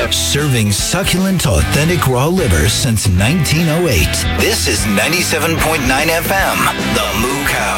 Serving succulent, authentic raw liver since 1908. This is 97.9 FM, The Moo Cow.